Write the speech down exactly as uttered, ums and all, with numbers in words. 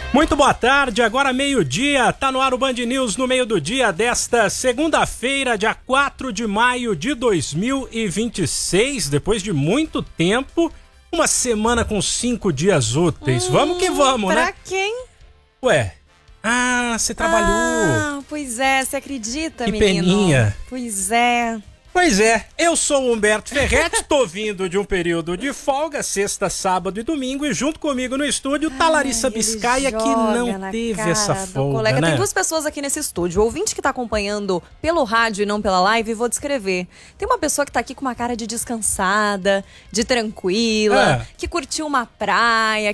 Muito boa tarde, agora meio-dia, tá no ar o Band News no meio do dia desta segunda-feira, dia quatro de maio de dois mil e vinte e seis, depois de muito tempo, uma semana com cinco dias úteis. Hum, vamos que vamos, pra né? Pra quem? Ué, ah, você trabalhou. Ah, pois é, você acredita, que menino? Que peninha. Pois é. Pois é, eu sou o Humberto Ferretti, tô vindo de um período de folga, sexta, sábado e domingo, e junto comigo no estúdio tá Larissa Biscaia, que não teve essa folga, né? Tem duas pessoas aqui nesse estúdio, o ouvinte que tá acompanhando pelo rádio e não pela live, vou descrever. Tem uma pessoa que tá aqui com uma cara de descansada, de tranquila, é. que curtiu uma praia,